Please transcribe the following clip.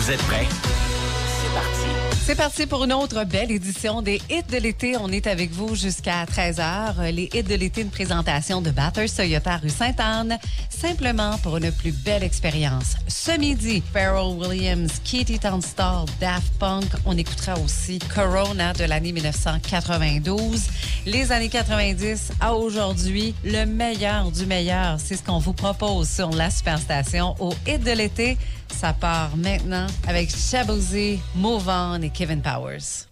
Vous êtes prêts? C'est parti. C'est parti pour une autre belle édition des Hits de l'été. On est avec vous jusqu'à 13h. Les Hits de l'été, une présentation de Bathurst Toyota rue Sainte-Anne, simplement pour une plus belle expérience. Ce midi, Pharrell Williams, Katie Tunstall, Daft Punk. On écoutera aussi Corona de l'année 1992. Les années 90 à aujourd'hui, le meilleur du meilleur. C'est ce qu'on vous propose sur la Superstation aux Hits de l'été. Ça part maintenant avec Shaboozey, Move On et Kevin Powers.